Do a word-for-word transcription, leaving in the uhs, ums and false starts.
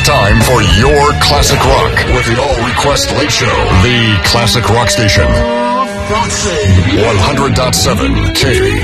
time for your classic rock with the All Request Late Show. The Classic Rock Station. one hundred point seven K